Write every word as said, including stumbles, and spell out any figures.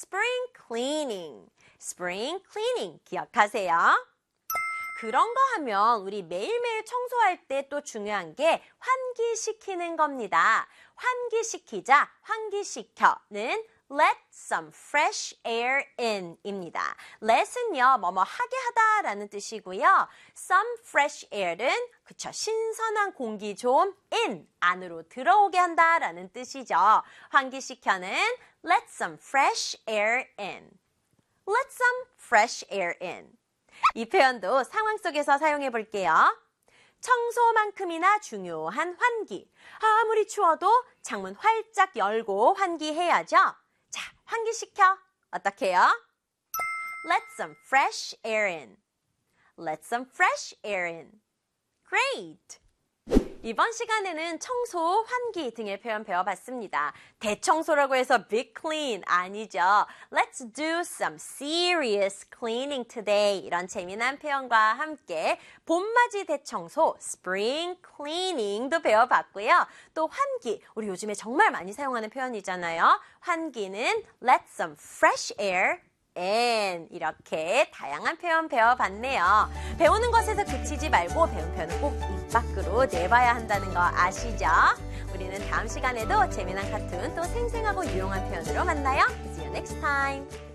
spring cleaning. spring cleaning 기억하세요? 그런 거 하면 우리 매일매일 청소할 때 또 중요한 게 환기시키는 겁니다. 환기시키자, 환기시켜는 let some fresh air in 입니다. let은요, 뭐뭐 하게 하다 라는 뜻이고요. some fresh air은 그쵸, 신선한 공기 좀 in, 안으로 들어오게 한다 라는 뜻이죠. 환기시켜는 let some fresh air in. let some fresh air in. 이 표현도 상황 속에서 사용해 볼게요. 청소만큼이나 중요한 환기. 아무리 추워도 창문 활짝 열고 환기해야죠. 자, 환기시켜. 어떻게 해요? Let some fresh air in. Let some fresh air in. Great! 이번 시간에는 청소, 환기 등의 표현 배워봤습니다. 대청소라고 해서 big clean 아니죠. Let's do some serious cleaning today. 이런 재미난 표현과 함께 봄맞이 대청소, spring cleaning도 배워봤고요. 또 환기, 우리 요즘에 정말 많이 사용하는 표현이잖아요. 환기는 let some fresh air in. 이렇게 다양한 표현 배워봤네요. 배우는 것에서 그치지 말고 배운 표현은 꼭 입 밖으로 내봐야 한다는 거 아시죠? 우리는 다음 시간에도 재미난 카툰 또 생생하고 유용한 표현으로 만나요. See you next time.